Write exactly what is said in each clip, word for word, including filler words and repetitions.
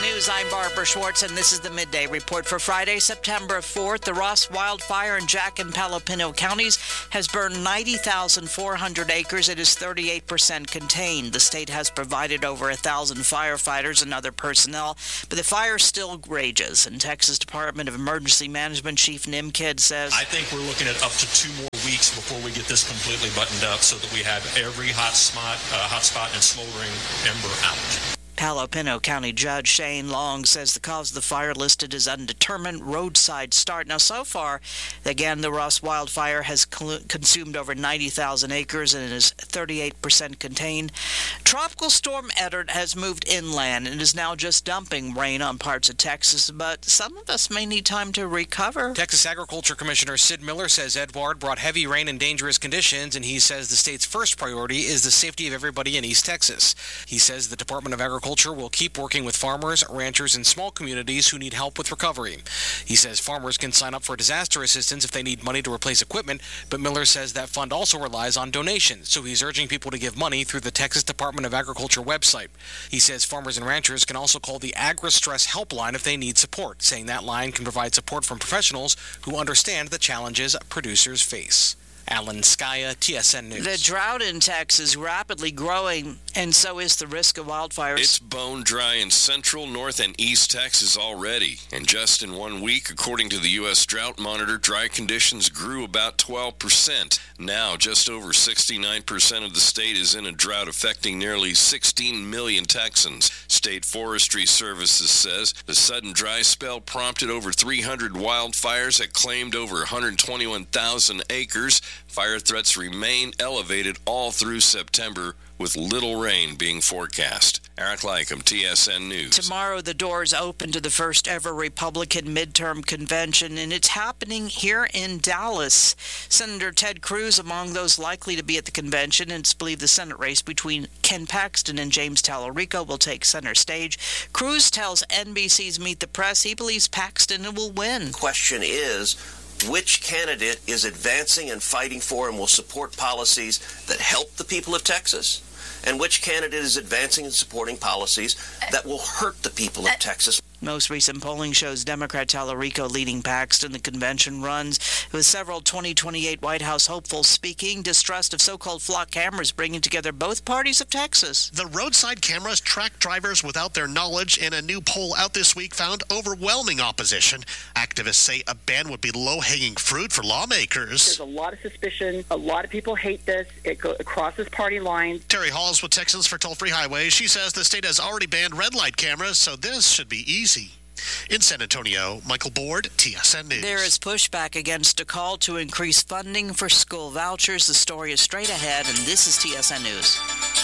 News, I'm Barbara Schwartz, and this is the Midday Report for Friday, September fourth. The Ross wildfire in Jack and Palo Pinto counties has burned ninety thousand four hundred acres. It is thirty-eight percent contained. The state has provided over one thousand firefighters and other personnel, but the fire still rages. And Texas Department of Emergency Management Chief Nim Kidd says, I think we're looking at up to two more weeks before we get this completely buttoned up so that we have every hot spot, uh, hot spot and smoldering ember out. Palo Pinto County Judge Shane Long says the cause of the fire listed as undetermined roadside start. Now, so far, again, the Ross wildfire has cl- consumed over ninety thousand acres and is thirty-eight percent contained. Tropical Storm Edward has moved inland and is now just dumping rain on parts of Texas, but some of us may need time to recover. Texas Agriculture Commissioner Sid Miller says Edward brought heavy rain and dangerous conditions, and he says the state's first priority is the safety of everybody in East Texas. He says the Department of Agriculture will keep working with farmers, ranchers, and small communities who need help with recovery. He says farmers can sign up for disaster assistance if they need money to replace equipment, but Miller says that fund also relies on donations, so he's urging people to give money through the Texas Department of Agriculture website. He says farmers and ranchers can also call the Agri-Stress Helpline if they need support, saying that line can provide support from professionals who understand the challenges producers face. Alan Skaya, T S N News. The drought in Texas is rapidly growing, and so is the risk of wildfires. It's bone dry in central, north, and east Texas already. And just in one week, according to the U S Drought Monitor, dry conditions grew about twelve percent. Now, just over sixty-nine percent of the state is in a drought affecting nearly sixteen million Texans. State Forestry Services says the sudden dry spell prompted over three hundred wildfires that claimed over one hundred twenty-one thousand acres. Fire threats remain elevated all through September, with little rain being forecast. Eric Lycum, T S N News. Tomorrow, the doors open to the first ever Republican midterm convention, and it's happening here in Dallas. Senator Ted Cruz among those likely to be at the convention, and it's believed the Senate race between Ken Paxton and James Tallarico will take center stage. Cruz tells N B C's Meet the Press he believes Paxton will win. The question is, which candidate is advancing and fighting for and will support policies that help the people of Texas, and which candidate is advancing and supporting policies that will hurt the people of Texas? Most recent polling shows Democrat Tallarico leading Paxton. The convention runs with several twenty twenty-eight White House hopefuls speaking, distrust of so-called flock cameras bringing together both parties of Texas. The roadside cameras track drivers without their knowledge, and a new poll out this week found overwhelming opposition. Activists say a ban would be low-hanging fruit for lawmakers. There's a lot of suspicion. A lot of people hate this. It, go, it crosses party lines. Terry Halls with Texans for Toll-Free Highways. She says the state has already banned red light cameras, so this should be easy. In San Antonio, Michael Board, T S N News. There is pushback against a call to increase funding for school vouchers. The story is straight ahead, and this is T S N News.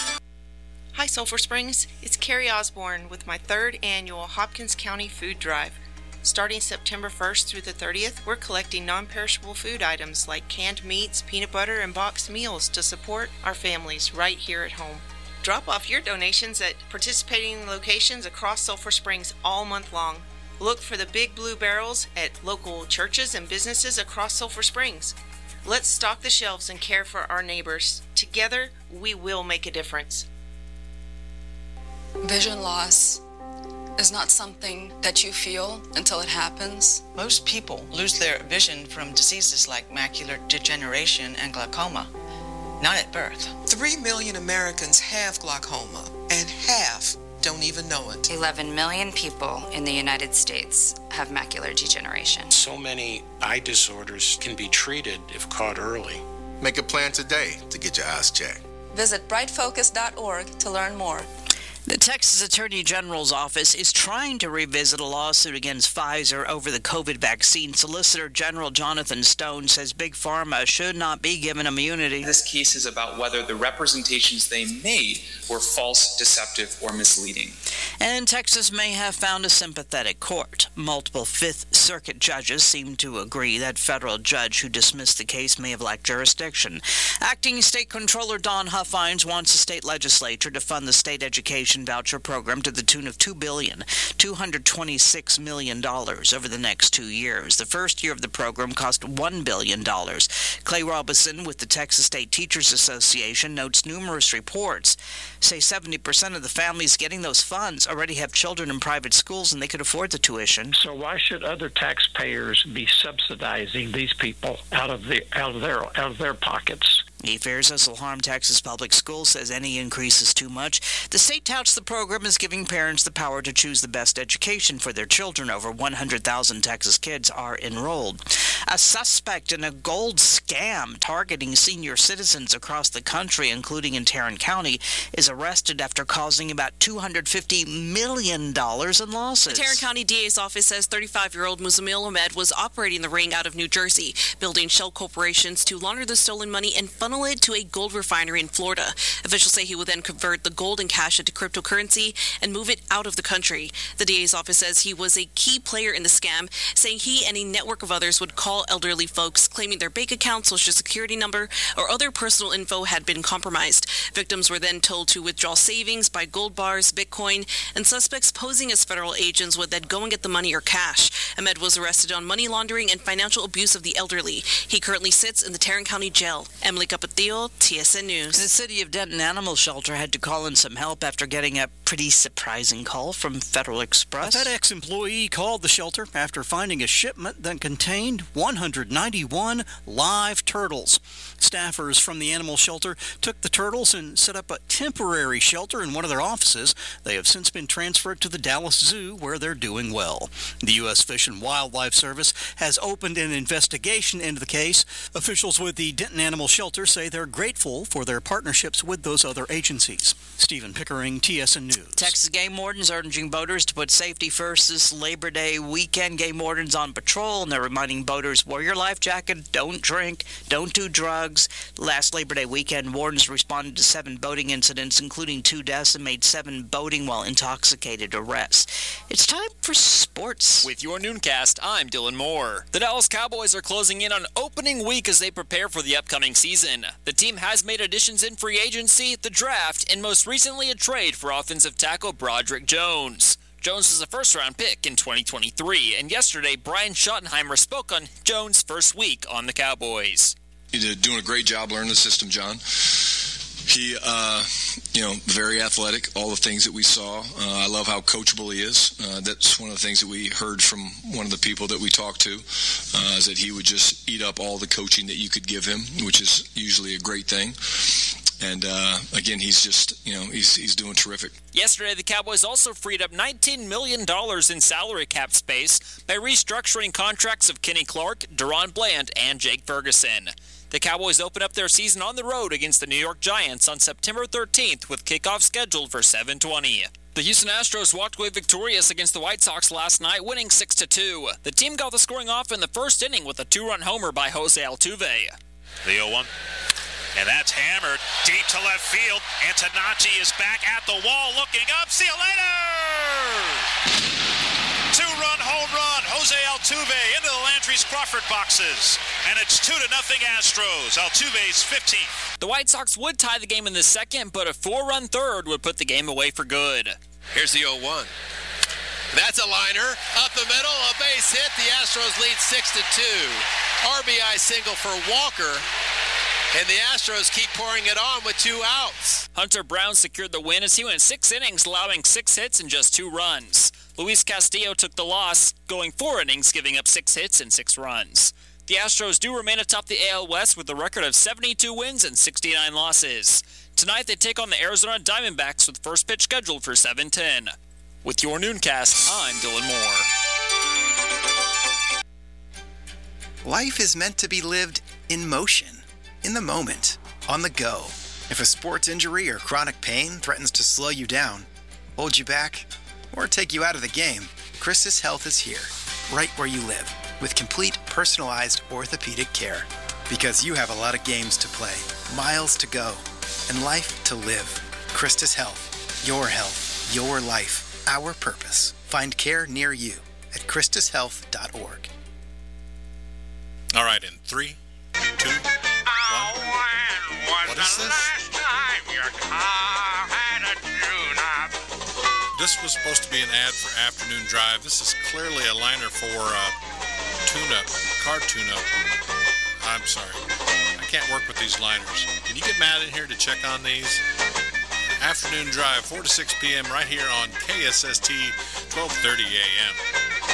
Hi, Sulphur Springs. It's Carrie Osborne with my third annual Hopkins County Food Drive. Starting September first through the thirtieth, we're collecting non-perishable food items like canned meats, peanut butter, and boxed meals to support our families right here at home. Drop off your donations at participating locations across Sulphur Springs all month long. Look for the big blue barrels at local churches and businesses across Sulphur Springs. Let's stock the shelves and care for our neighbors. Together, we will make a difference. Vision loss is not something that you feel until it happens. Most people lose their vision from diseases like macular degeneration and glaucoma. Not at birth. Three million Americans have glaucoma, and half don't even know it. eleven million people in the United States have macular degeneration. So many eye disorders can be treated if caught early. Make a plan today to get your eyes checked. Visit bright focus dot org to learn more. The Texas Attorney General's office is trying to revisit a lawsuit against Pfizer over the COVID vaccine. Solicitor General Jonathan Stone says Big Pharma should not be given immunity. This case is about whether the representations they made were false, deceptive, or misleading. And Texas may have found a sympathetic court. Multiple Fifth Circuit judges seem to agree that federal judge who dismissed the case may have lacked jurisdiction. Acting State Controller Don Huffines wants the state legislature to fund the state education voucher program to the tune of two billion dollars, two hundred twenty-six million dollars over the next two years. The first year of the program cost one billion dollars. Clay Robinson with the Texas State Teachers Association notes numerous reports say seventy percent of the families getting those funds already have children in private schools and they could afford the tuition. So why should other taxpayers be subsidizing these people out of the out of their out of their pockets? He fears this will harm Texas public schools, says any increase is too much. The state touts the program as giving parents the power to choose the best education for their children. Over one hundred thousand Texas kids are enrolled. A suspect in a gold scam targeting senior citizens across the country, including in Tarrant County, is arrested after causing about two hundred fifty million dollars in losses. The Tarrant County D A's office says thirty-five-year-old Muzamil Ahmed was operating the ring out of New Jersey, building shell corporations to launder the stolen money and funnel it to a gold refinery in Florida. Officials say he would then convert the gold and cash into cryptocurrency and move it out of the country. The D A's office says he was a key player in the scam, saying he and a network of others would call elderly folks claiming their bank account, social security number, or other personal info had been compromised. Victims were then told to withdraw savings, buy gold bars, Bitcoin, and suspects posing as federal agents would then go and get the money or cash. Ahmed was arrested on money laundering and financial abuse of the elderly. He currently sits in the Tarrant County Jail. Emily Capatio, T S N News. The City of Denton Animal Shelter had to call in some help after getting a pretty surprising call from Federal Express. A FedEx employee called the shelter after finding a shipment that contained one hundred ninety-one live turtles. Staffers from the animal shelter took the turtles and set up a temporary shelter in one of their offices. They have since been transferred to the Dallas Zoo, where they're doing well. The U S Fish and Wildlife Service has opened an investigation into the case. Officials with the Denton Animal Shelter say they're grateful for their partnerships with those other agencies. Stephen Pickering, T S N News. Texas game wardens urging boaters to put safety first this Labor Day weekend. Game wardens on patrol, and they're reminding boaters, wear your life jacket, don't drink, don't do drugs. Last Labor Day weekend, wardens responded to seven boating incidents, including two deaths, and made seven boating while intoxicated arrests. It's time for sports. With your Nooncast, I'm Dylan Moore. The Dallas Cowboys are closing in on opening week as they prepare for the upcoming season. The team has made additions in free agency, the draft, and most recently a trade for offensive tackle Broderick Jones. Jones was a first-round pick in twenty twenty-three, and yesterday Brian Schottenheimer spoke on Jones' first week on the Cowboys. You're doing a great job learning the system, John. He, uh, you know, very athletic, all the things that we saw. Uh, I love how coachable he is. Uh, that's one of the things that we heard from one of the people that we talked to, uh, is that he would just eat up all the coaching that you could give him, which is usually a great thing. And, uh, again, he's just, you know, he's he's doing terrific. Yesterday, the Cowboys also freed up nineteen million dollars in salary cap space by restructuring contracts of Kenny Clark, Deron Bland, and Jake Ferguson. The Cowboys open up their season on the road against the New York Giants on September thirteenth with kickoff scheduled for seven twenty. The Houston Astros walked away victorious against the White Sox last night, winning six to two. The team got the scoring off in the first inning with a two-run homer by Jose Altuve. The oh one. And that's hammered deep to left field. Antonacci is back at the wall looking up. See you later! Two-run home run. Jose Altuve into the Landry's Crawford boxes. And it's two to nothing Astros. Altuve's fifteenth. The White Sox would tie the game in the second, but a four-run third would put the game away for good. Here's the oh one. That's a liner. Up the middle, a base hit. The Astros lead six to two. R B I single for Walker. And the Astros keep pouring it on with two outs. Hunter Brown secured the win as he went six innings, allowing six hits and just two runs. Luis Castillo took the loss, going four innings, giving up six hits and six runs. The Astros do remain atop the A L West with a record of seventy-two wins and sixty-nine losses. Tonight they take on the Arizona Diamondbacks with first pitch scheduled for seven ten. With your Nooncast, I'm Dylan Moore. Life is meant to be lived in motion. In the moment, on the go. If a sports injury or chronic pain threatens to slow you down, hold you back, or take you out of the game, Christus Health is here, right where you live, with complete personalized orthopedic care. Because you have a lot of games to play, miles to go, and life to live. Christus Health, your health, your life, our purpose. Find care near you at christus health dot org. All right, in three, two, what is this? This was supposed to be an ad for Afternoon Drive. This is clearly a liner for uh, tune-up, car tune-up. I'm sorry. I can't work with these liners. Can you get Matt in here to check on these? Afternoon Drive, four to six p.m. right here on K S S T, twelve thirty a.m.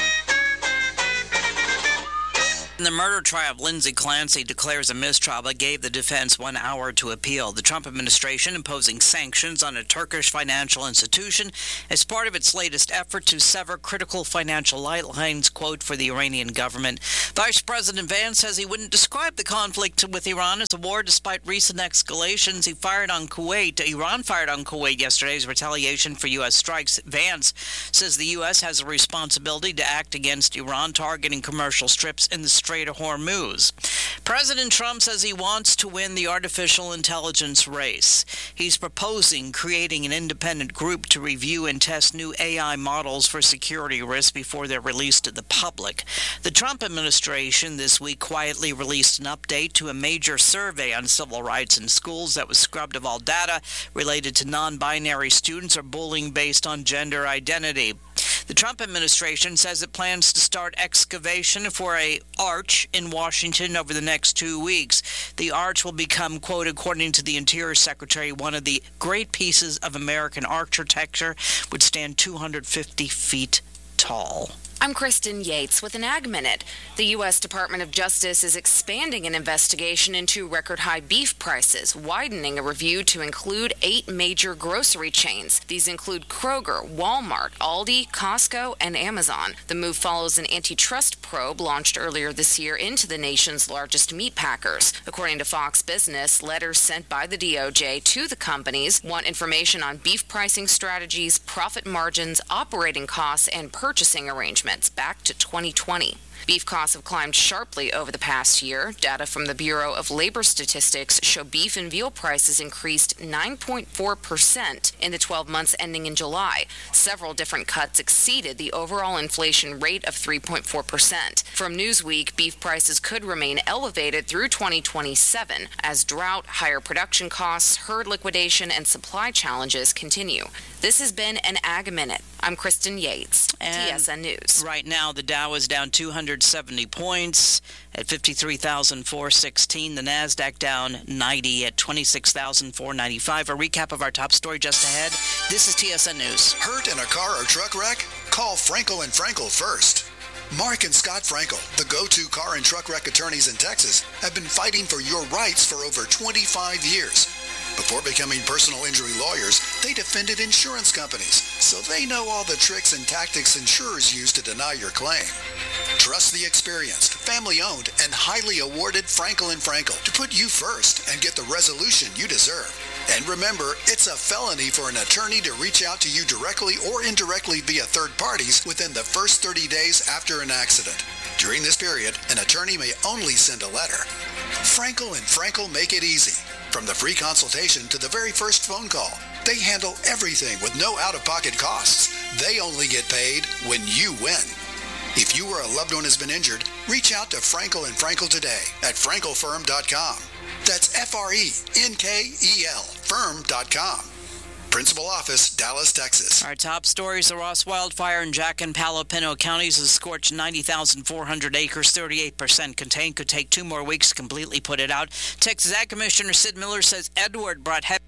In the murder trial of Lindsay Clancy declares a mistrial but gave the defense one hour to appeal. The Trump administration imposing sanctions on a Turkish financial institution as part of its latest effort to sever critical financial lifelines, quote, for the Iranian government. Vice President Vance says he wouldn't describe the conflict with Iran as a war despite recent escalations. He fired on Kuwait. Iran fired on Kuwait yesterday as retaliation for U S strikes. Vance says the U S has a responsibility to act against Iran targeting commercial strips in the Strait of Hormuz. President Trump says he wants to win the artificial intelligence race. He's proposing creating an independent group to review and test new A I models for security risks before they're released to the public. The Trump administration this week quietly released an update to a major survey on civil rights in schools that was scrubbed of all data related to non-binary students or bullying based on gender identity. The Trump administration says it plans to start excavation for a arch in Washington over the next two weeks. The arch will become, quote, according to the Interior Secretary, one of the great pieces of American architecture, would stand two hundred fifty feet tall. I'm Kristen Yates with an Ag Minute. The U S Department of Justice is expanding an investigation into record-high beef prices, widening a review to include eight major grocery chains. These include Kroger, Walmart, Aldi, Costco, and Amazon. The move follows an antitrust probe launched earlier this year into the nation's largest meat packers. According to Fox Business, letters sent by the D O J to the companies want information on beef pricing strategies, profit margins, operating costs, and purchasing arrangements back to twenty twenty. Beef costs have climbed sharply over the past year. Data from the Bureau of Labor Statistics show beef and veal prices increased nine point four percent in the twelve months ending in July. Several different cuts exceeded the overall inflation rate of three point four percent. From Newsweek, beef prices could remain elevated through twenty twenty-seven as drought, higher production costs, herd liquidation, and supply challenges continue. This has been an Ag Minute. I'm Kristen Yates, and T S N News. Right now, the Dow is down two hundred seventy points at fifty-three thousand four hundred sixteen. The NASDAQ down ninety at twenty-six thousand four hundred ninety-five. A recap of our top story just ahead. This is T S N News. Hurt in a car or truck wreck? Call Frankel and Frankel first. Mark and Scott Frankel, the go-to car and truck wreck attorneys in Texas, have been fighting for your rights for over twenty-five years. Before becoming personal injury lawyers, they defended insurance companies, so they know all the tricks and tactics insurers use to deny your claim. Trust the experienced, family-owned, and highly awarded Frankel and Frankel to put you first and get the resolution you deserve. And remember, it's a felony for an attorney to reach out to you directly or indirectly via third parties within the first thirty days after an accident. During this period, an attorney may only send a letter. Frankel and Frankel make it easy. From the free consultation to the very first phone call, they handle everything with no out-of-pocket costs. They only get paid when you win. If you or a loved one has been injured, reach out to Frankel and Frankel today at frankel firm dot com. That's F R E N K E L firm dot com. Principal office, Dallas, Texas. Our top stories: the Ross wildfire in Jack and Palo Pinto counties has scorched ninety thousand four hundred acres, thirty-eight percent contained. Could take two more weeks to completely put it out. Texas Ag Commissioner Sid Miller says Edward brought heavy.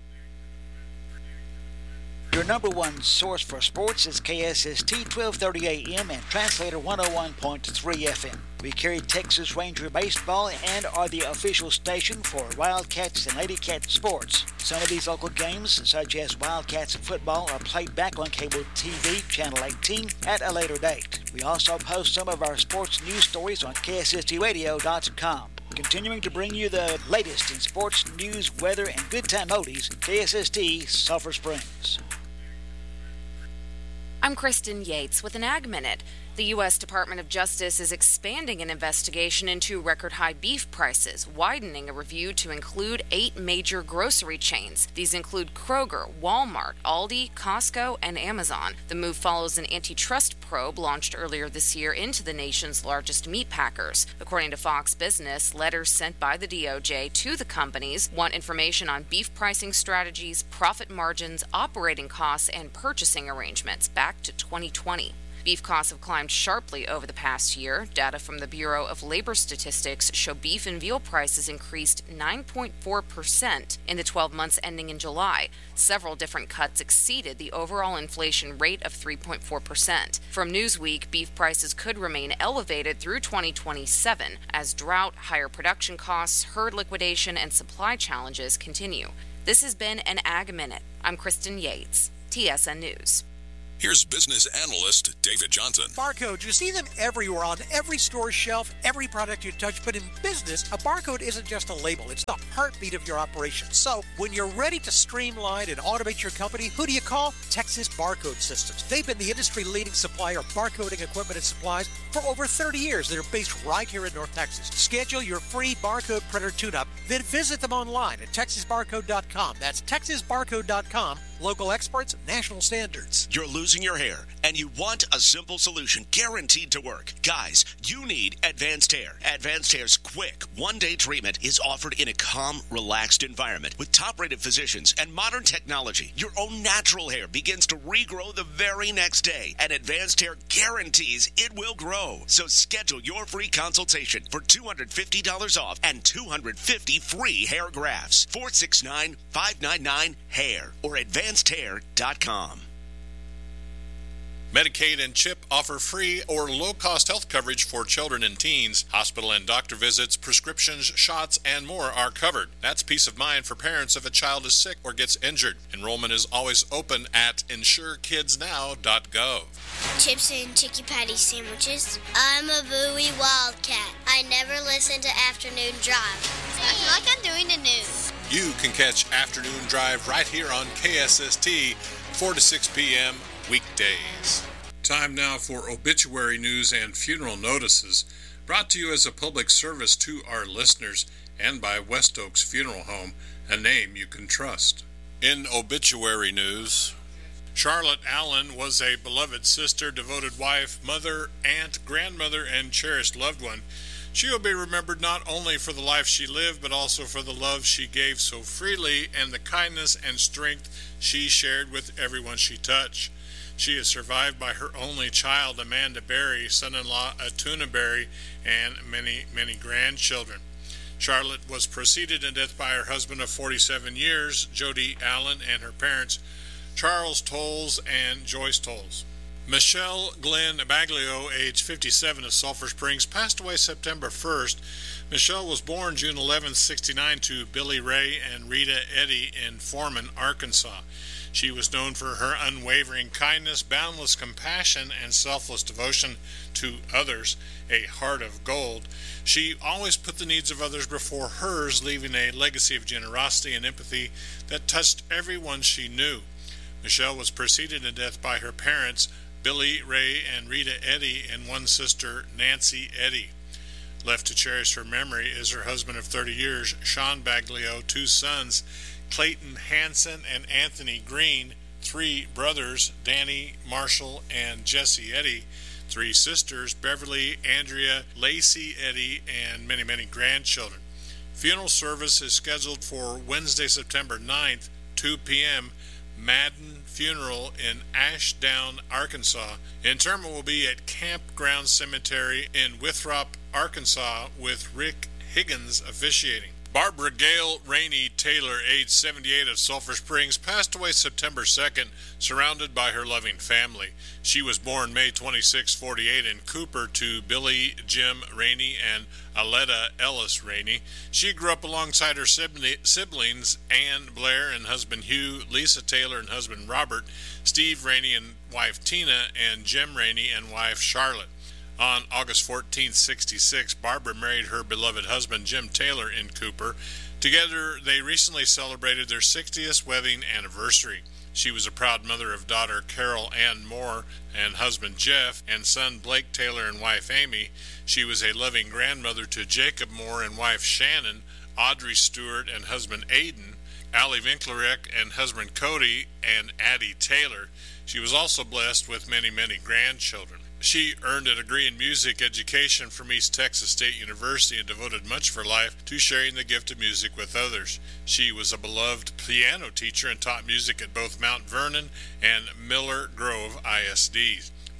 Your number one source for sports is K S S T twelve thirty A M and Translator one oh one point three F M. We carry Texas Ranger baseball and are the official station for Wildcats and Lady Cats sports. Some of these local games, such as Wildcats football, are played back on cable T V, Channel eighteen, at a later date. We also post some of our sports news stories on K S S T radio dot com. Continuing to bring you the latest in sports, news, weather, and good time oldies, K S S T Sulphur Springs. I'm Kristen Yates with an Ag Minute. The U S Department of Justice is expanding an investigation into record-high beef prices, widening a review to include eight major grocery chains. These include Kroger, Walmart, Aldi, Costco, and Amazon. The move follows an antitrust probe launched earlier this year into the nation's largest meat packers. According to Fox Business, letters sent by the D O J to the companies want information on beef pricing strategies, profit margins, operating costs, and purchasing arrangements back to twenty twenty. Beef costs have climbed sharply over the past year. Data from the Bureau of Labor Statistics show beef and veal prices increased nine point four percent in the twelve months ending in July. Several different cuts exceeded the overall inflation rate of three point four percent. From Newsweek, beef prices could remain elevated through twenty twenty-seven as drought, higher production costs, herd liquidation, and supply challenges continue. This has been an Ag Minute. I'm Kristen Yates, T S N News. Here's business analyst David Johnson. Barcodes, you see them everywhere on every store shelf, every product you touch. But in business, a barcode isn't just a label. It's the heartbeat of your operation. So when you're ready to streamline and automate your company, who do you call? Texas Barcode Systems. They've been the industry-leading supplier of barcoding equipment and supplies for over thirty years. They're based right here in North Texas. Schedule your free barcode printer tune-up, then visit them online at texas barcode dot com. That's texas barcode dot com. Local experts, national standards. You're losing your hair, and you want a simple solution guaranteed to work. Guys, you need Advanced Hair. Advanced Hair's quick, one-day treatment is offered in a calm, relaxed environment with top-rated physicians and modern technology. Your own natural hair begins to regrow the very next day, and Advanced Hair guarantees it will grow. So schedule your free consultation for two hundred fifty dollars off and two hundred fifty free hair grafts. four six nine, five nine nine, hair or advanced hair dot com. Medicaid and CHIP offer free or low-cost health coverage for children and teens. Hospital and doctor visits, prescriptions, shots, and more are covered. That's peace of mind for parents if a child is sick or gets injured. Enrollment is always open at insure kids now dot gov. Chips and Chicky Patty sandwiches. I'm a Bowie Wildcat. I never listen to Afternoon Drive. I feel like I'm doing the news. You can catch Afternoon Drive right here on K S S T, four to six p.m. weekdays. Time now for obituary news and funeral notices, brought to you as a public service to our listeners and by West Oaks Funeral Home, a name you can trust. In obituary news, Charlotte Allen was a beloved sister, devoted wife, mother, aunt, grandmother, and cherished loved one. She will be remembered not only for the life she lived, but also for the love she gave so freely and the kindness and strength she shared with everyone she touched. She is survived by her only child, Amanda Berry, son-in-law Atuna Berry, and many, many grandchildren. Charlotte was preceded in death by her husband of forty-seven years, Jody Allen, and her parents, Charles Tolles and Joyce Tolles. Michelle Glenn Baglio, age fifty-seven, of Sulphur Springs, passed away September first. Michelle was born June eleventh, sixty-nine, to Billy Ray and Rita Eddy in Foreman, Arkansas. She was known for her unwavering kindness, boundless compassion, and selfless devotion to others, a heart of gold. She always put the needs of others before hers, leaving a legacy of generosity and empathy that touched everyone she knew. Michelle was preceded in death by her parents, Billy Ray and Rita Eddy, and one sister, Nancy Eddy. Left to cherish her memory is her husband of thirty years, Sean Baglio, two sons, Clayton Hansen and Anthony Green, three brothers, Danny, Marshall, and Jesse Eddy, three sisters, Beverly, Andrea, Lacey Eddy, and many, many grandchildren. Funeral service is scheduled for Wednesday, September ninth, two p.m., Madden Funeral in Ashdown, Arkansas. Interment will be at Campground Cemetery in Withrop, Arkansas, with Rick Higgins officiating. Barbara Gail Rainey Taylor, age seventy-eight, of Sulphur Springs, passed away September second, surrounded by her loving family. She was born May twenty-sixth, forty-eight, in Cooper to Billy Jim Rainey and Aletta Ellis Rainey. She grew up alongside her siblings, Ann Blair and husband Hugh, Lisa Taylor and husband Robert, Steve Rainey and wife Tina, and Jim Rainey and wife Charlotte. On August fourteenth, sixty-six, Barbara married her beloved husband, Jim Taylor, in Cooper. Together, they recently celebrated their sixtieth wedding anniversary. She was a proud mother of daughter Carol Ann Moore and husband Jeff, and son Blake Taylor and wife Amy. She was a loving grandmother to Jacob Moore and wife Shannon, Audrey Stewart and husband Aiden, Allie Winklerek and husband Cody, and Addie Taylor. She was also blessed with many, many grandchildren. She earned a degree in music education from East Texas State University and devoted much of her life to sharing the gift of music with others. She was a beloved piano teacher and taught music at both Mount Vernon and Miller Grove I S Ds.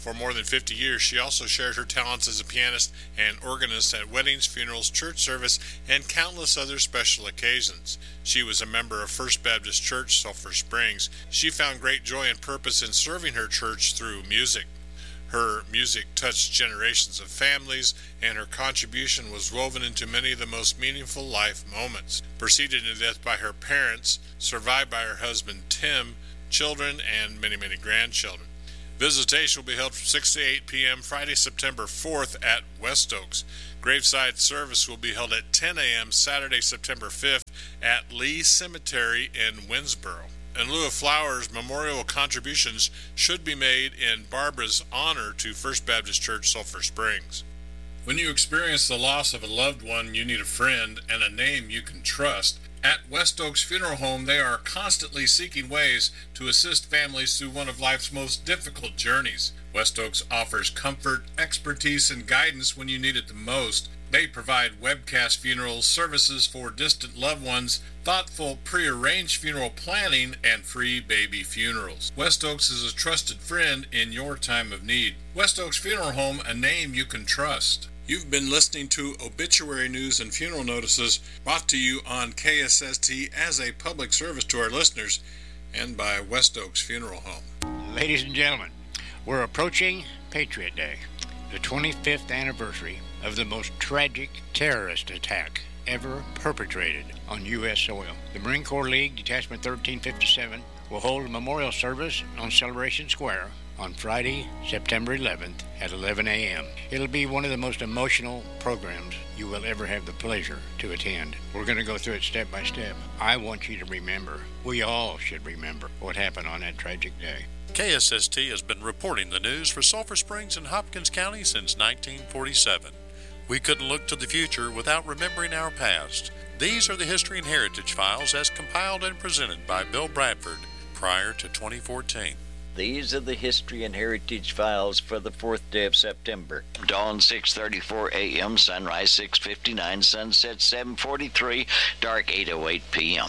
For more than fifty years, she also shared her talents as a pianist and organist at weddings, funerals, church service, and countless other special occasions. She was a member of First Baptist Church, Sulphur Springs. She found great joy and purpose in serving her church through music. Her music touched generations of families, and her contribution was woven into many of the most meaningful life moments. Preceded to death by her parents, survived by her husband Tim, children, and many, many grandchildren. Visitation will be held from six to eight p.m. Friday, September fourth at West Oaks. Graveside service will be held at ten a.m. Saturday, September fifth at Lee Cemetery in Winsboro. In lieu of flowers, memorial contributions should be made in Barbara's honor to First Baptist Church, Sulphur Springs. When you experience the loss of a loved one, you need a friend and a name you can trust. At West Oaks Funeral Home, they are constantly seeking ways to assist families through one of life's most difficult journeys. West Oaks offers comfort, expertise, and guidance when you need it the most. They provide webcast funeral services for distant loved ones, thoughtful pre-arranged funeral planning, and free baby funerals. West Oaks is a trusted friend in your time of need. West Oaks Funeral Home, a name you can trust. You've been listening to Obituary News and Funeral Notices, brought to you on K S S T as a public service to our listeners and by West Oaks Funeral Home. Ladies and gentlemen, we're approaching Patriot Day, the twenty-fifth anniversary of the most tragic terrorist attack ever perpetrated on U S soil. The Marine Corps League Detachment thirteen fifty-seven will hold a memorial service on Celebration Square on Friday, September eleventh at eleven a.m. It'll be one of the most emotional programs you will ever have the pleasure to attend. We're going to go through it step by step. I want you to remember, we all should remember what happened on that tragic day. K S S T has been reporting the news for Sulphur Springs and Hopkins County since nineteen forty-seven. We couldn't look to the future without remembering our past. These are the History and Heritage Files as compiled and presented by Bill Bradford prior to twenty fourteen. These are the History and Heritage Files for the fourth day of September. Dawn six thirty-four a.m., sunrise six fifty-nine, sunset seven forty-three, dark eight oh eight p.m.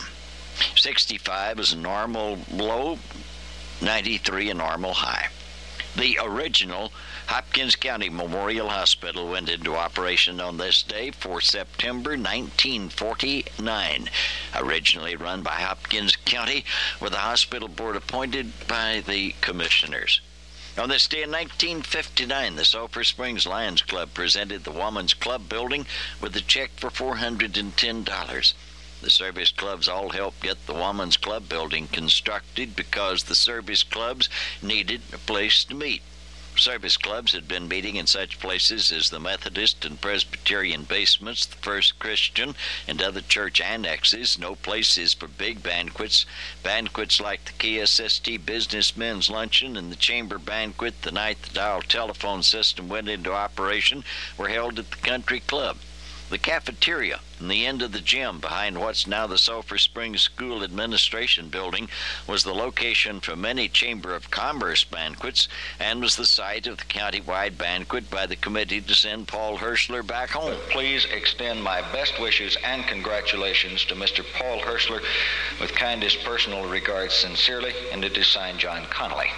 sixty-five is a normal low, ninety-three a normal high. The original Hopkins County Memorial Hospital went into operation on this day for September nineteen forty-nine. Originally run by Hopkins County, with the hospital board appointed by the commissioners. On this day in nineteen fifty-nine, the Sulphur Springs Lions Club presented the Women's Club building with a check for four hundred ten dollars. The service clubs all helped get the Women's Club building constructed because the service clubs needed a place to meet. Service clubs had been meeting in such places as the Methodist and Presbyterian basements, the First Christian, and other church annexes. No places for big banquets. Banquets like the K S S T Businessmen's Luncheon and the Chamber Banquet the night the dial telephone system went into operation were held at the Country Club. The cafeteria and the end of the gym behind what's now the Sulphur Springs School Administration Building was the location for many Chamber of Commerce banquets and was the site of the county-wide banquet by the committee to send Paul Hirschler back home. Please extend my best wishes and congratulations to Mister Paul Hirschler with kindest personal regards, sincerely, and it is signed John Connolly.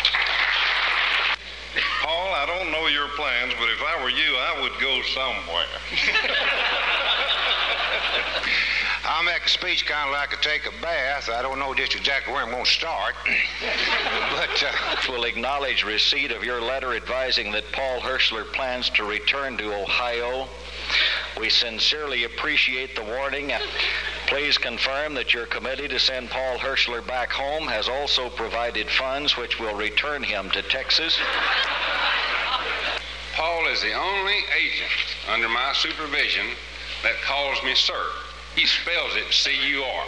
Paul, I don't know your plans, but if I were you, I would go somewhere. I'll make a speech kind of like a take a bath. I don't know just exactly where I'm going to start. but uh, will acknowledge receipt of your letter advising that Paul Hirschler plans to return to Ohio. We sincerely appreciate the warning. Please confirm that your committee to send Paul Hirschler back home has also provided funds which will return him to Texas. Paul is the only agent under my supervision that calls me sir. He spells it C U R.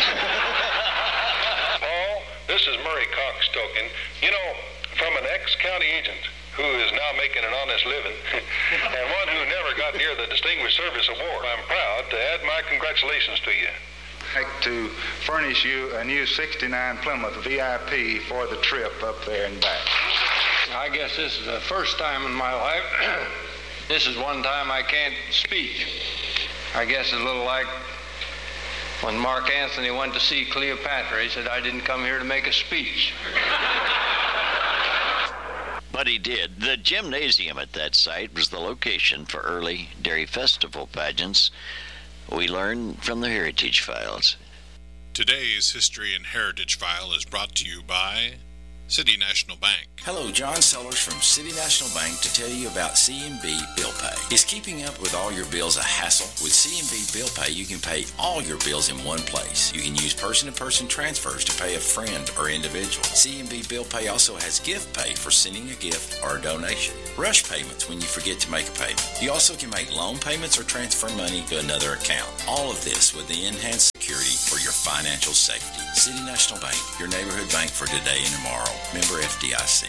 Paul, this is Murray Cox talking. You know, from an ex-county agent who is now making an honest living, and one who never got near the Distinguished Service Award, I'm proud to add my congratulations to you. I'd like to furnish you a new sixty-nine Plymouth V I P for the trip up there and back. I guess this is the first time in my life. This is one time I can't speak. I guess it's a little like when Mark Anthony went to see Cleopatra. He said, I didn't come here to make a speech. But he did. The gymnasium at that site was the location for early Dairy Festival pageants. We learn from the Heritage Files. Today's History and Heritage File is brought to you by City National Bank. Hello, John Sellers from City National Bank to tell you about C N B Bill Pay. Is keeping up with all your bills a hassle? With C N B Bill Pay, you can pay all your bills in one place. You can use person-to-person transfers to pay a friend or individual. C N B Bill Pay also has Gift Pay for sending a gift or a donation. Rush payments when you forget to make a payment. You also can make loan payments or transfer money to another account. All of this with the enhanced security for your financial safety. City National Bank, your neighborhood bank for today and tomorrow. Member F D I C.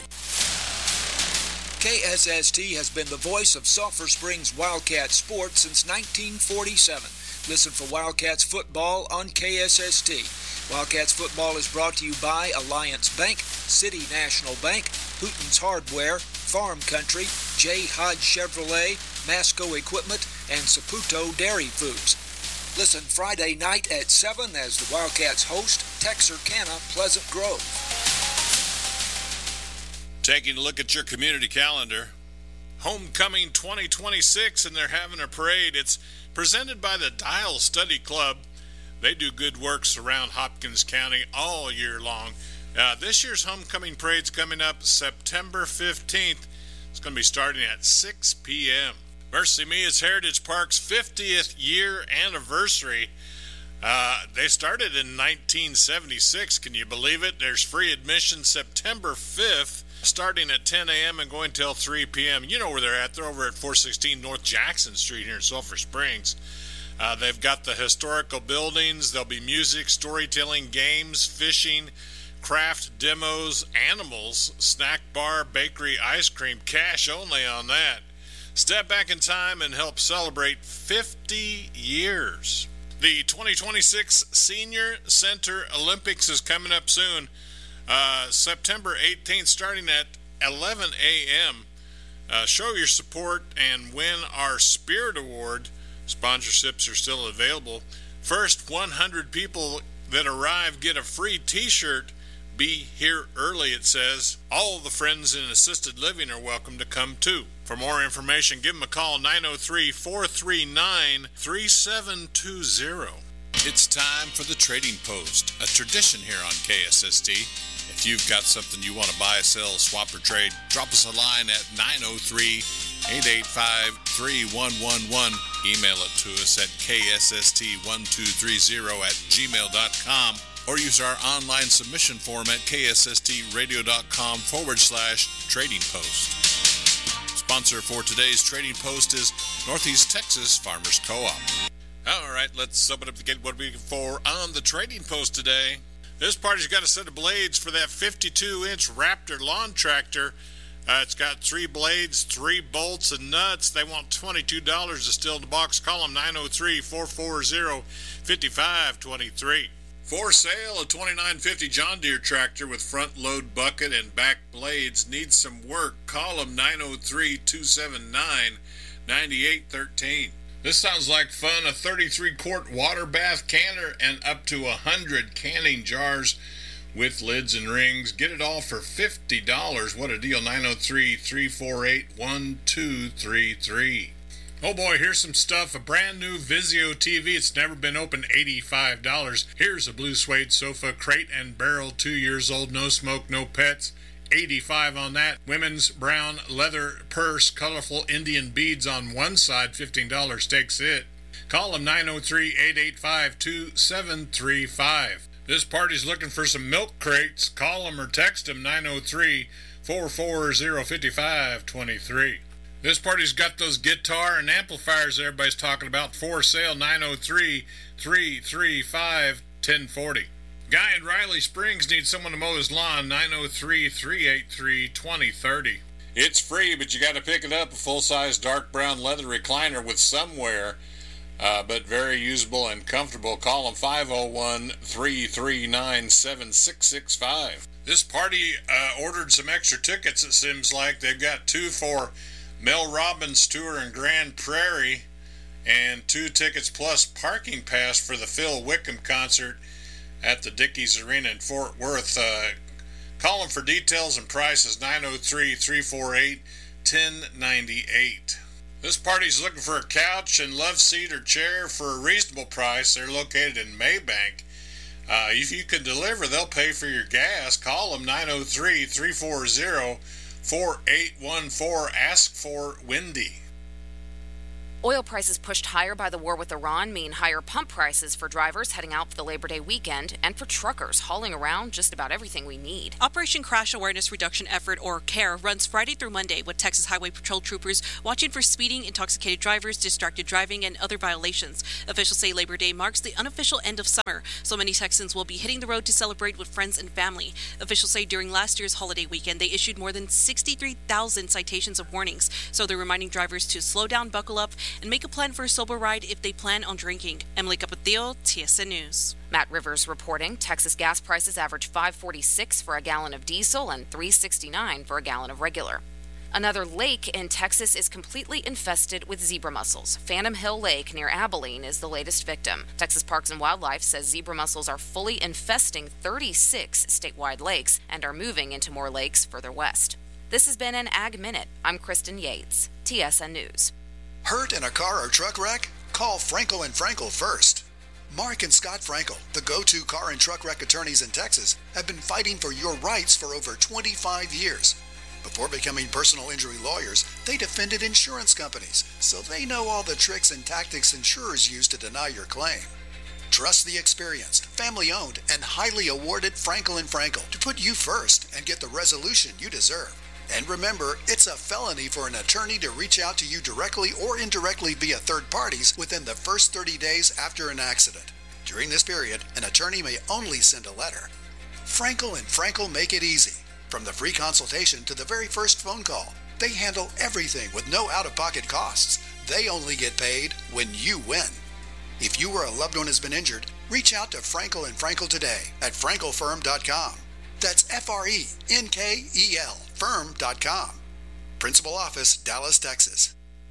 K S S T has been the voice of Sulphur Springs Wildcat sports since nineteen forty-seven. Listen for Wildcats football on K S S T. Wildcats football is brought to you by Alliance Bank, City National Bank, Hooten's Hardware, Farm Country, J. Hodge Chevrolet, Masco Equipment, and Saputo Dairy Foods. Listen Friday night at seven as the Wildcats host Texarkana Pleasant Grove. Taking a look at your community calendar, Homecoming twenty twenty-six, and they're having a parade. It's presented by the Dial Study Club. They do good works around Hopkins County all year long. Uh, this year's Homecoming parade's coming up September fifteenth. It's going to be starting at six p.m. Mercy Me, it's Heritage Park's fiftieth year anniversary. Uh, they started in nineteen seventy-six. Can you believe it? There's free admission September fifth, starting at ten a.m. and going till three p.m. You know where they're at. They're over at four sixteen North Jackson Street here in Sulphur Springs. Uh, they've got the historical buildings. There'll be music, storytelling, games, fishing, craft demos, animals, snack bar, bakery, ice cream, cash only on that. Step back in time and help celebrate fifty years. The twenty twenty-six Senior Center Olympics is coming up soon. Uh, September eighteenth, starting at eleven a.m. Uh, show your support and win our Spirit Award. Sponsorships are still available. First one hundred people that arrive get a free t-shirt. Be here early, it says. All the friends in assisted living are welcome to come too. For more information, give them a call, nine oh three, four three nine, three seven two zero. It's time for the Trading Post, a tradition here on K S S T. If you've got something you want to buy, sell, swap, or trade, drop us a line at nine oh three, eight eight five, three one one one. Email it to us at k s s t one two three zero at gmail dot com. Or use our online submission form at ksstradio.com forward slash trading post. Sponsor for today's Trading Post is Northeast Texas Farmers Co-op. All right, let's open up the gate. What are we looking for on the Trading Post today? This party's got a set of blades for that fifty-two inch Raptor lawn tractor. Uh, it's got three blades, three bolts, and nuts. They want twenty-two dollars to still in the box. Call them nine oh three, four four zero, five five two three. For sale, a twenty-nine fifty John Deere tractor with front load bucket and back blades. Needs some work. Call them nine oh three, two seven nine, nine eight one three. This sounds like fun. A thirty-three quart water bath canner and up to one hundred canning jars with lids and rings. Get it all for fifty dollars. What a deal. nine oh three, three four eight, one two three three. Oh boy, here's some stuff. A brand new Vizio T V. It's never been opened, eighty-five dollars. Here's a blue suede sofa, crate and barrel, two years old, no smoke, no pets. eighty-five dollars on that. Women's brown leather purse, colorful Indian beads on one side, fifteen dollars takes it. Call them nine oh three, eight eight five, two seven three five. This party's looking for some milk crates. Call them or text them nine oh three, four four zero, five five two three. This party's got those guitar and amplifiers everybody's talking about. For sale, nine oh three, three three five, one oh four oh. Guy in Riley Springs needs someone to mow his lawn, nine oh three, three eight three, two oh three oh. It's free, but you got to pick it up. A full-size dark brown leather recliner with some wear, uh, but very usable and comfortable. Call them five oh one, three three nine, seven six six five. This party uh, ordered some extra tickets, it seems like. They've got two for Mel Robbins' tour in Grand Prairie and two tickets plus parking pass for the Phil Wickham concert at the Dickies Arena in Fort Worth. Uh, Call them for details and prices, nine oh three, three four eight, one oh nine eight. This party's looking for a couch and love seat or chair for a reasonable price. They're located in Maybank. Uh, if you can deliver, they'll pay for your gas. Call them, nine oh three, three four zero, four eight one four. Ask for Wendy. Oil prices pushed higher by the war with Iran mean higher pump prices for drivers heading out for the Labor Day weekend and for truckers hauling around just about everything we need. Operation Crash Awareness Reduction Effort, or CARE, runs Friday through Monday with Texas Highway Patrol troopers watching for speeding, intoxicated drivers, distracted driving, and other violations. Officials say Labor Day marks the unofficial end of summer, so many Texans will be hitting the road to celebrate with friends and family. Officials say during last year's holiday weekend, they issued more than sixty-three thousand citations of warnings, so they're reminding drivers to slow down, buckle up, and make a plan for a sober ride if they plan on drinking. Emily Capatillo, T S N News. Matt Rivers reporting Texas gas prices average five forty-six for a gallon of diesel and three sixty-nine for a gallon of regular. Another lake in Texas is completely infested with zebra mussels. Phantom Hill Lake near Abilene is the latest victim. Texas Parks and Wildlife says zebra mussels are fully infesting thirty-six statewide lakes and are moving into more lakes further west. This has been an Ag Minute. I'm Kristen Yates, T S N News. Hurt in a car or truck wreck? Call Frankel and Frankel first. Mark and Scott Frankel, the go-to car and truck wreck attorneys in Texas, have been fighting for your rights for over twenty-five years. Before becoming personal injury lawyers, they defended insurance companies, so they know all the tricks and tactics insurers use to deny your claim. Trust the experienced, family-owned, and highly awarded Frankel and Frankel to put you first and get the resolution you deserve. And remember, it's a felony for an attorney to reach out to you directly or indirectly via third parties within the first thirty days after an accident. During this period, an attorney may only send a letter. Frankel and Frankel make it easy. From the free consultation to the very first phone call, they handle everything with no out-of-pocket costs. They only get paid when you win. If you or a loved one has been injured, reach out to Frankel and Frankel today at frankel firm dot com. That's F R E N K E L firm dot com. Principal office, Dallas, Texas.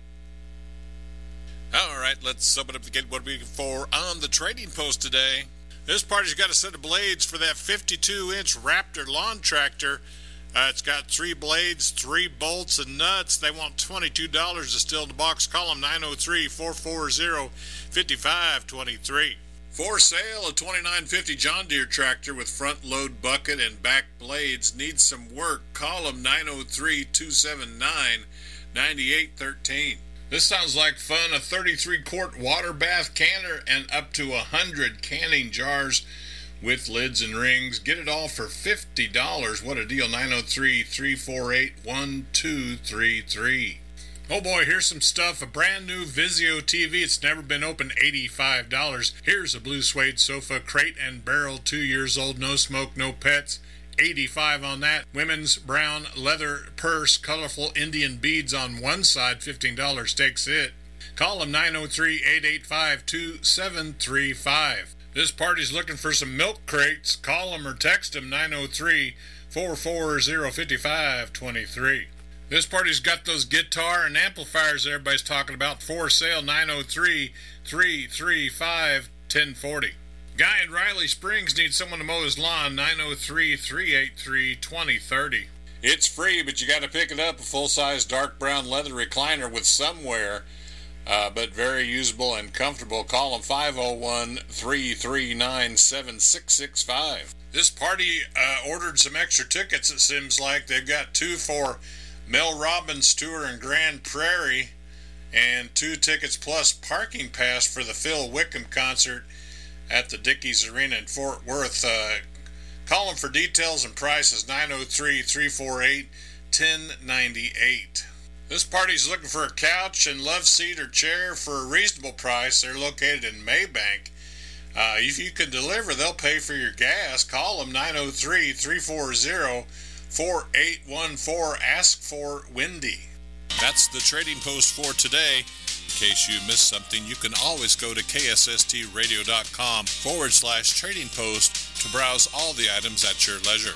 All right, let's open up the gate. What are we looking for on the trading post today? This party's got a set of blades for that fifty-two inch Raptor lawn tractor. Uh, it's got three blades, three bolts, and nuts. They want twenty-two dollars to still in the box. Call them nine oh three, four four zero, five five two three. For sale, a twenty-nine fifty John Deere tractor with front load bucket and back blades. Needs some work. Call them nine oh three, two seven nine, nine eight one three. This sounds like fun. A thirty-three quart water bath canner and up to one hundred canning jars with lids and rings. Get it all for fifty dollars. What a deal. nine oh three, three four eight, one two three three. Oh boy, here's some stuff. A brand new Vizio T V. It's never been opened, eighty-five dollars. Here's a blue suede sofa, crate and barrel, two years old, no smoke, no pets. eighty-five dollars on that. Women's brown leather purse, colorful Indian beads on one side, fifteen dollars takes it. Call them nine oh three, eight eight five, two seven three five. This party's looking for some milk crates. Call them or text them nine oh three, four four zero, five five two three. This party's got those guitar and amplifiers everybody's talking about. For sale, nine oh three, three three five, one oh four oh. Guy in Riley Springs needs someone to mow his lawn, nine oh three, three eight three, two oh three oh. It's free, but you got to pick it up. A full-size dark brown leather recliner with some wear, uh, but very usable and comfortable. Call them five oh one, three three nine, seven six six five. This party uh, ordered some extra tickets, it seems like. They've got two for Mel Robbins' tour in Grand Prairie and two tickets plus parking pass for the Phil Wickham concert at the Dickies Arena in Fort Worth. Uh, call them for details and prices, nine oh three, three four eight, one oh nine eight. This party's looking for a couch and love seat or chair for a reasonable price. They're located in Maybank. Uh, if you can deliver, they'll pay for your gas. Call them nine oh three, three four zero, four eight one four. Ask for Wendy. That's the trading post for today. In case you missed something, you can always go to ksstradio.com forward slash trading post to browse all the items at your leisure.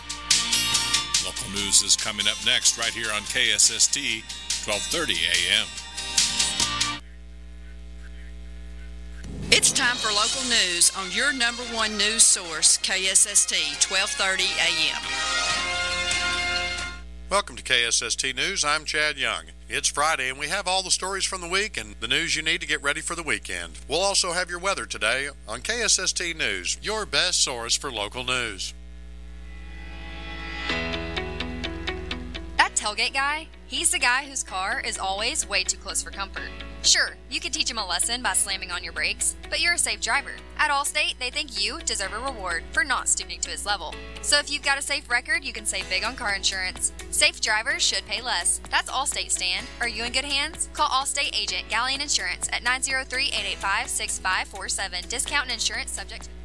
Local news is coming up next right here on K S S T, twelve thirty a.m. It's time for local news on your number one news source, K S S T, twelve thirty a.m. Welcome to K S S T News. I'm Chad Young. It's Friday, and we have all the stories from the week and the news you need to get ready for the weekend. We'll also have your weather today on K S S T News, your best source for local news. That tailgate guy, he's the guy whose car is always way too close for comfort. Sure, you could teach him a lesson by slamming on your brakes, but you're a safe driver. At Allstate, they think you deserve a reward for not stooping to his level. So if you've got a safe record, you can save big on car insurance. Safe drivers should pay less. That's Allstate, Stan. Are you in good hands? Call Allstate agent Galleon Insurance at nine zero three, eight eight five, six five four seven. Discount and insurance subject to...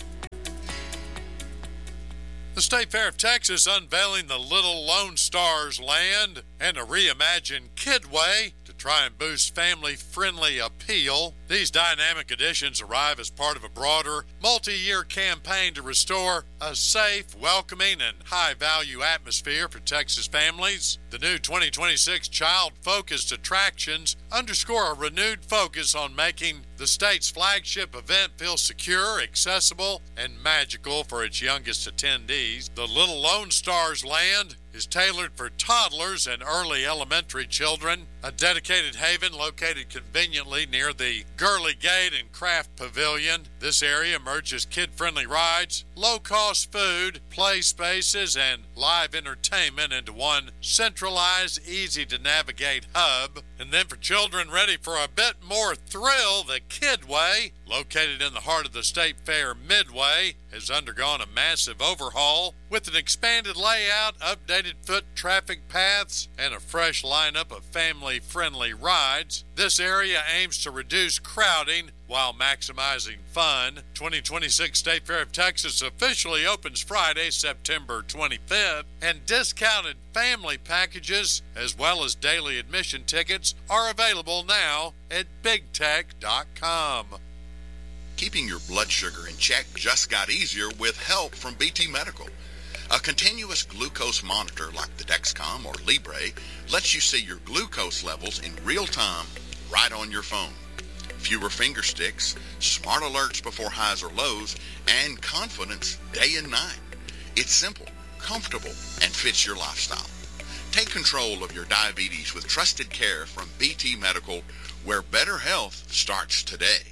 The State Fair of Texas unveiling the Little Lone Stars land and a reimagined Kidway to try and boost family-friendly appeal. These dynamic additions arrive as part of a broader, multi-year campaign to restore a safe, welcoming, and high-value atmosphere for Texas families. The new twenty twenty-six child-focused attractions underscore a renewed focus on making the state's flagship event feel secure, accessible, and magical for its youngest attendees. The Little Lone Stars land is tailored for toddlers and early elementary children. A dedicated haven located conveniently near the Gurley Gate and Craft Pavilion. This area merges kid-friendly rides, low-cost food, play spaces, and live entertainment into one centralized, easy-to-navigate hub. And then for children ready for a bit more thrill, the Kidway, located in the heart of the State Fair Midway, has undergone a massive overhaul with an expanded layout, updated foot traffic paths, and a fresh lineup of family-friendly rides. This area aims to reduce crowding while maximizing fun. twenty twenty-six State Fair of Texas officially opens Friday, September twenty-fifth, and discounted family packages as well as daily admission tickets are available now at big tech dot com. Keeping your blood sugar in check just got easier with help from B T Medical. A continuous glucose monitor like the Dexcom or Libre lets you see your glucose levels in real time right on your phone. Fewer finger sticks, smart alerts before highs or lows, and confidence day and night. It's simple, comfortable, and fits your lifestyle. Take control of your diabetes with trusted care from B T Medical, where better health starts today.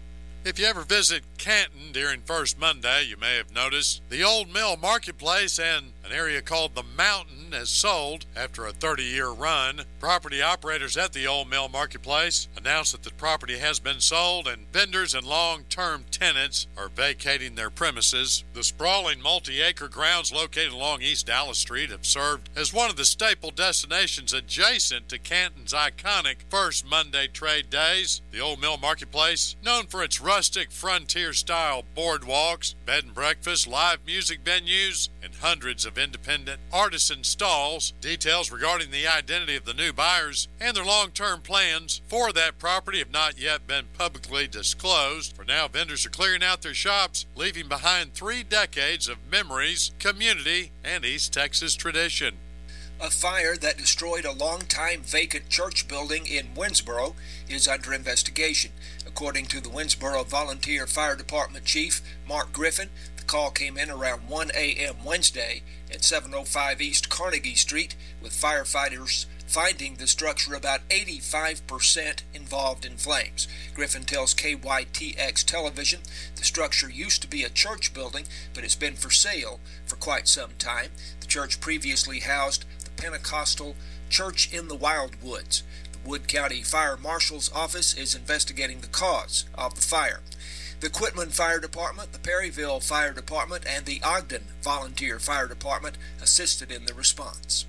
If you ever visit Canton during First Monday, you may have noticed the Old Mill Marketplace and an area called the Mountain has sold after a thirty-year run. Property operators at the Old Mill Marketplace announced that the property has been sold and vendors and long-term tenants are vacating their premises. The sprawling multi-acre grounds located along East Dallas Street have served as one of the staple destinations adjacent to Canton's iconic First Monday trade days. The Old Mill Marketplace, known for its rustic frontier-style boardwalks, bed and breakfast, live music venues, and hundreds of independent artisan stalls. Details regarding the identity of the new buyers and their long-term plans for that property have not yet been publicly disclosed. For now, vendors are clearing out their shops, leaving behind three decades of memories, community, and East Texas tradition. A fire that destroyed a long-time vacant church building in Winsboro is under investigation. According to the Winsboro Volunteer Fire Department Chief, Mark Griffin, the call came in around one a.m. Wednesday at seven oh five East Carnegie Street, with firefighters finding the structure about eighty-five percent involved in flames. Griffin tells K Y T X Television the structure used to be a church building, but it's been for sale for quite some time. The church previously housed the Pentecostal Church in the Wildwoods. The Wood County Fire Marshal's office is investigating the cause of the fire. The Quitman Fire Department, the Perryville Fire Department, and the Ogden Volunteer Fire Department assisted in the response.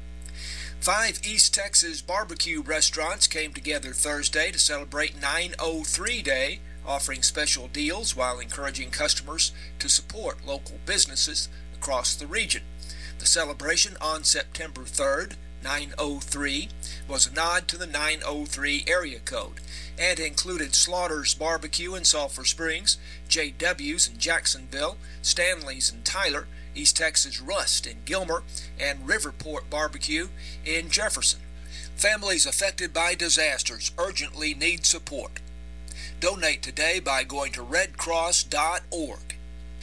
Five East Texas barbecue restaurants came together Thursday to celebrate nine oh three Day, offering special deals while encouraging customers to support local businesses across the region. The celebration on September third, nine oh three, was a nod to the nine oh three area code and included Slaughter's Barbecue in Sulphur Springs, J W's in Jacksonville, Stanley's in Tyler, East Texas Rust in Gilmer, and Riverport Barbecue in Jefferson. Families affected by disasters urgently need support. Donate today by going to red cross dot org.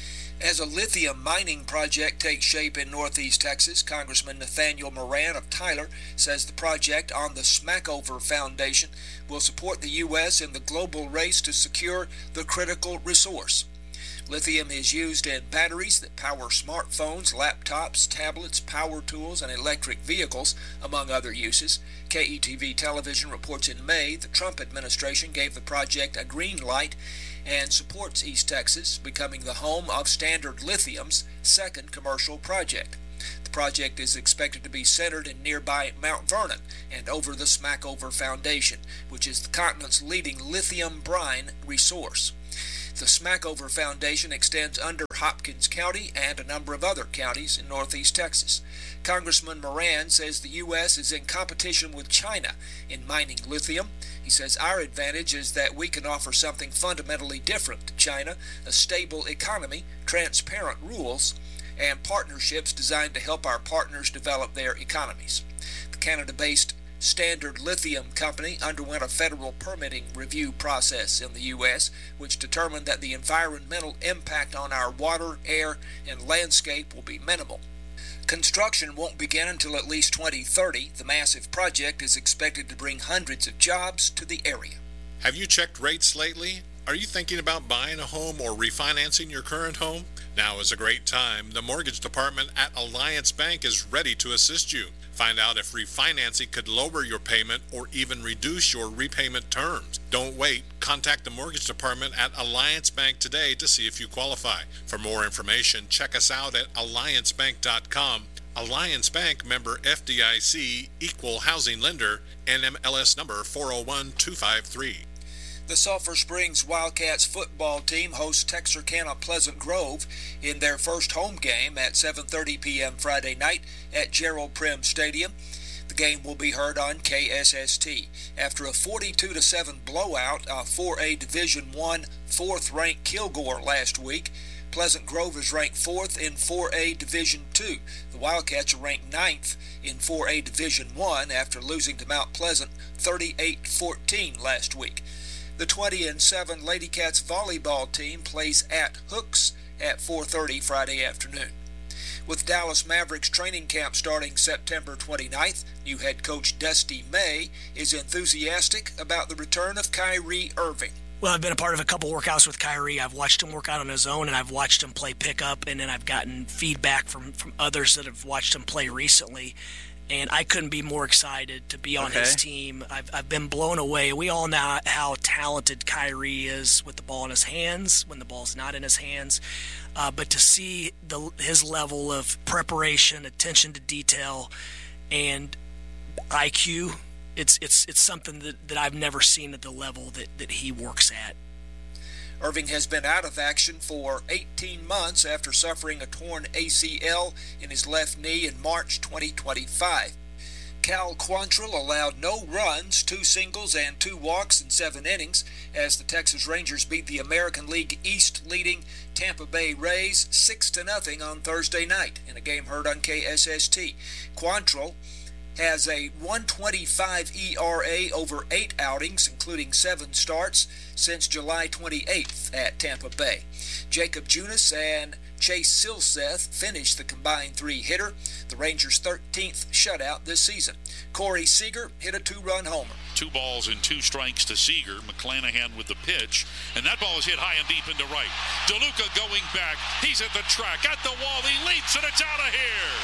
As a lithium mining project takes shape in northeast Texas, Congressman Nathaniel Moran of Tyler says the project on the Smackover Foundation will support the U S in the global race to secure the critical resource. Lithium is used in batteries that power smartphones, laptops, tablets, power tools, and electric vehicles, among other uses. K E T V Television reports in May the Trump administration gave the project a green light and supports East Texas becoming the home of Standard Lithium's second commercial project. The project is expected to be centered in nearby Mount Vernon and over the Smackover Foundation, which is the continent's leading lithium brine resource. The Smackover Foundation extends under Hopkins County and a number of other counties in northeast Texas. Congressman Moran says the U S is in competition with China in mining lithium. He says our advantage is that we can offer something fundamentally different to China, a stable economy, transparent rules, and partnerships designed to help our partners develop their economies. The Canada-based Standard Lithium Company underwent a federal permitting review process in the U S, which determined that the environmental impact on our water, air, and landscape will be minimal. Construction won't begin until at least twenty thirty. The massive project is expected to bring hundreds of jobs to the area. Have you checked rates lately? Are you thinking about buying a home or refinancing your current home? Now is a great time. The mortgage department at Alliance Bank is ready to assist you. Find out if refinancing could lower your payment or even reduce your repayment terms. Don't wait. Contact the mortgage department at Alliance Bank today to see if you qualify. For more information, check us out at alliance bank dot com. Alliance Bank, member F D I C, equal housing lender, N M L S number four oh one two five three. The Sulphur Springs Wildcats football team hosts Texarkana Pleasant Grove in their first home game at seven thirty p.m. Friday night at Gerald Prim Stadium. The game will be heard on K S S T. After a forty-two to seven blowout of four A Division One fourth-ranked Kilgore last week, Pleasant Grove is ranked fourth in four A Division Two. The Wildcats are ranked ninth in four A Division One after losing to Mount Pleasant thirty-eight fourteen last week. The twenty and seven Lady Cats volleyball team plays at Hooks at four thirty Friday afternoon. With Dallas Mavericks training camp starting September twenty-ninth, new head coach Dusty May is enthusiastic about the return of Kyrie Irving. Well, I've been a part of a couple workouts with Kyrie. I've watched him work out on his own, and I've watched him play pickup, and then I've gotten feedback from, from others that have watched him play recently. And I couldn't be more excited to be on okay. his team. I've I've been blown away. We all know how talented Kyrie is with the ball in his hands, when the ball's not in his hands. Uh, but to see the his level of preparation, attention to detail, and I Q, it's it's it's something that, that I've never seen at the level that, that he works at. Irving has been out of action for eighteen months after suffering a torn A C L in his left knee in March twenty twenty-five. Cal Quantrill allowed no runs, two singles, and two walks in seven innings as the Texas Rangers beat the American League East leading Tampa Bay Rays six to nothing on Thursday night in a game heard on K S S T. Quantrill has a one twenty-five E R A over eight outings, including seven starts, since July twenty-eighth at Tampa Bay. Jacob Junis and Chase Silseth finished the combined three-hitter, the Rangers' thirteenth shutout this season. Corey Seager hit a two-run homer. Two balls and two strikes to Seager. McClanahan with the pitch, and that ball is hit high and deep into right. DeLuca going back. He's at the track, at the wall. He leaps, and it's out of here.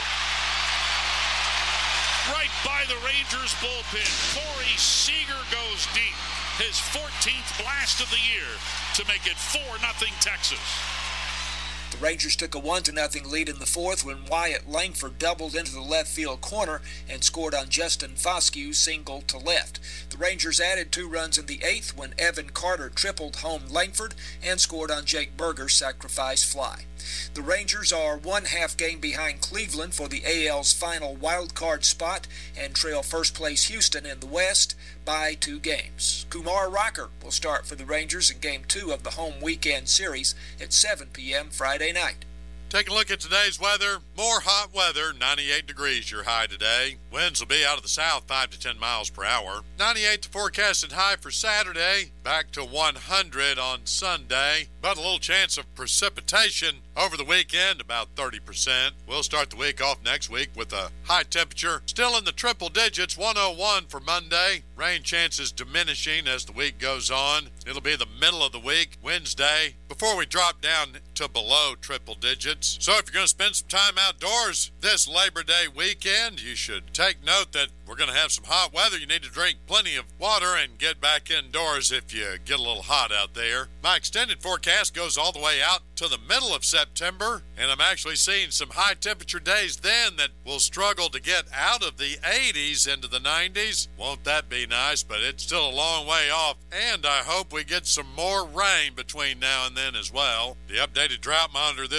Right by the Rangers bullpen, Corey Seager goes deep. His fourteenth blast of the year to make it four nothing Texas. The Rangers took a one to nothing lead in the fourth when Wyatt Langford doubled into the left field corner and scored on Justin Foskew's single to left. The Rangers added two runs in the eighth when Evan Carter tripled home Langford and scored on Jake Berger's sacrifice fly. The Rangers are one half game behind Cleveland for the A L's final wild card spot and trail first place Houston in the West by two games. Kumar Rocker will start for the Rangers in game two of the home weekend series at seven p.m. Friday night. Take a look at today's weather. More hot weather, ninety-eight degrees your high today. Winds will be out of the south, five to ten miles per hour. ninety-eight to forecasted high for Saturday, back to one hundred on Sunday. But a little chance of precipitation over the weekend, about thirty percent. We'll start the week off next week with a high temperature still in the triple digits, one oh one for Monday. Rain chances diminishing as the week goes on. It'll be the middle of the week, Wednesday, before we drop down to below triple digits. So if you're going to spend some time outdoors this Labor Day weekend, you should take note that we're going to have some hot weather. You need to drink plenty of water and get back indoors if you get a little hot out there. My extended forecast goes all the way out to the middle of September, and I'm actually seeing some high temperature days then that will struggle to get out of the eighties into the nineties. Won't that be nice? But it's still a long way off, and I hope we get some more rain between now and then as well. The updated drought monitor this